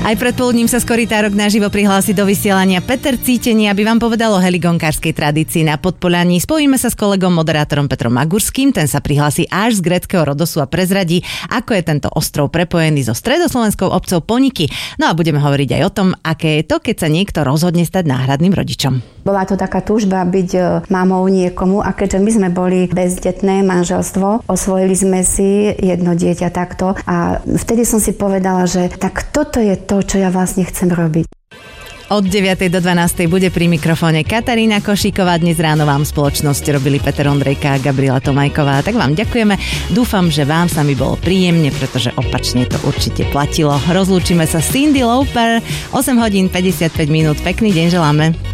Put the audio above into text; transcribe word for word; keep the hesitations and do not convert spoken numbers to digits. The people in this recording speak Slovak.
Aj predpoludním sa Skoritárok naživo prihlási do vysielania Peter Cítení, aby vám povedal o heligonkárskej tradícii na Podpolaní. Spojíme sa s kolegom moderátorom Petrom Magurským, ten sa prihlási až z gréckeho Rodosu a prezradí, ako je tento ostrov prepojený so stredoslovenskou obcov Poniky. No a budeme hovoriť aj o tom, aké je to, keď sa niekto rozhodne stať náhradným rodičom. Bola to taká túžba byť mamou niekomu a keďže my sme boli bezdetné manželstvo, osvojili sme si jedno dieťa takto a vtedy som si povedala, že tak toto je to, čo ja vlastne chcem robiť. Od deviatej do dvanástej bude pri mikrofóne Katarína Košíková. Dnes ráno vám spoločnosť robili Peter Ondrejka a Gabriela Tomajková. Tak vám ďakujeme. Dúfam, že vám sa mi bolo príjemne, pretože opačne to určite platilo. Rozlúčime sa s Cyndi Lauper. osem hodín päťdesiatpäť minút. Pekný deň želáme.